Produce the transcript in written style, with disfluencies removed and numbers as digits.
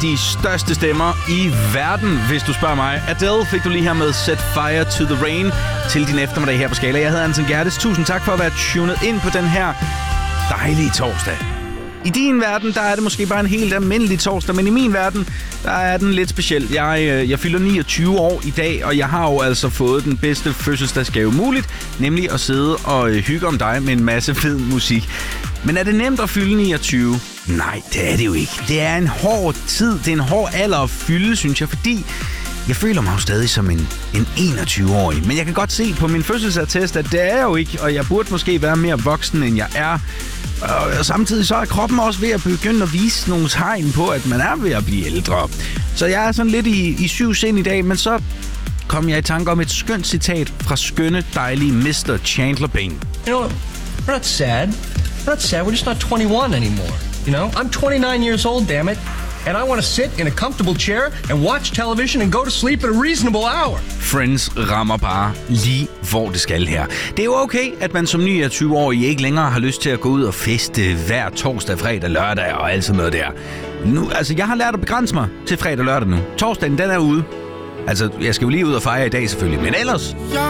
de største stemmer i verden, hvis du spørger mig. Adele fik du lige her med Set Fire to the Rain til din eftermiddag her på Skala. Jeg hedder Anton Gerdes. Tusind tak for at være tunet ind på den her dejlige torsdag. I din verden, der er det måske bare en helt almindelig torsdag, men i min verden, der er den lidt speciel. Jeg fylder 29 år i dag, og jeg har jo altså fået den bedste fødselsdagsgave muligt, nemlig at sidde og hygge om dig med en masse fed musik. Men er det nemt at fylde 29? Nej, det er det jo ikke. Det er en hård tid, det er en hård alder at fylde, synes jeg, fordi jeg føler mig jo stadig som en 21-årig. Men jeg kan godt se på min fødselsattest, at det er jeg jo ikke, og jeg burde måske være mere voksen, end jeg er. Og samtidig så er kroppen også ved at begynde at vise nogle tegn på, at man er ved at blive ældre. Så jeg er sådan lidt i syv sind i dag, men så kom jeg i tanke om et skønt citat fra skønne, dejlige Mr. Chandler Bing. You know, we're not sad. We're not sad. We're just not 21 anymore. You know, I'm 29 years old, damn it. And I want to sit in a comfortable chair and watch television and go to sleep at a reasonable hour. Friends rammer bare lige, hvor det skal her. Det er jo okay, at man som 29-årig ikke længere har lyst til at gå ud og feste hver torsdag, fredag, lørdag og alt sådan noget der. Nu, altså, jeg har lært at begrænse mig til fredag og lørdag nu. Torsdagen, den er ude. Altså, jeg skal jo lige ud og fejre i dag selvfølgelig, men ellers